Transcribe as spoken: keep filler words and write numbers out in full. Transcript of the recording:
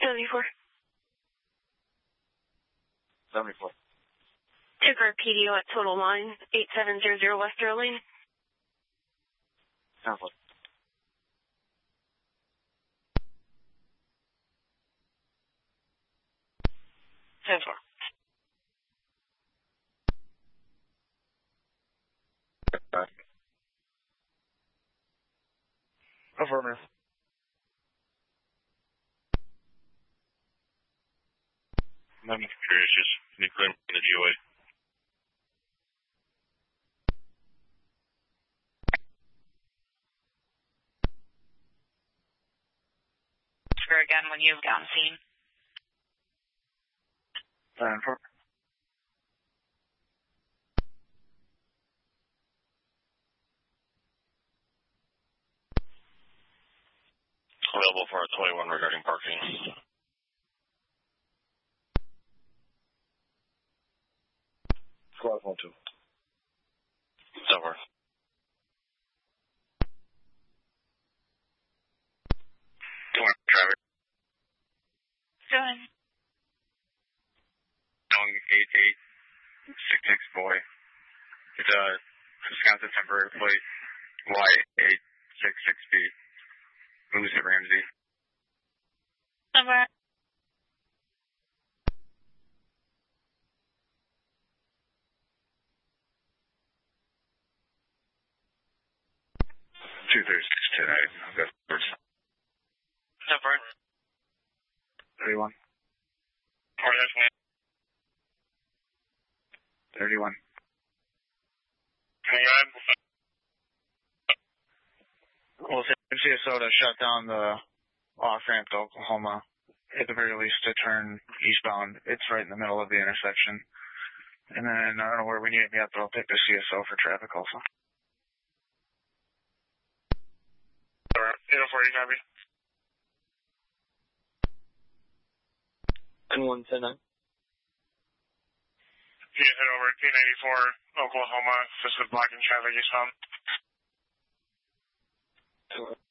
seventy-four. seventy-four. Took our P D O at total line, eight seven zero zero West Sterling. ten four. ten four. Back. Affirmative. I'm computer issues. Can you clear the G O A? Again when you've gotten seen. ten four. Available for a twenty-one regarding parking. Squad one two. Over. Traffic. Doing. Young eight eight six six boy. It's a Wisconsin temporary plate. Y eight six six B. Moves at Ramsey. Number. Two thirty six tonight. I've got first. Number. thirty-one. Or that's one. thirty-one. Hang on. Well, C S O to shut down the off-ramp to Oklahoma, at the very least to turn eastbound. It's right in the middle of the intersection. And then I don't know where we need to be at, but I'll take the C S O for traffic also. eight oh four, you copy? ten one, ten nine. You can head over T ninety-four, Oklahoma, just with blocking traffic eastbound.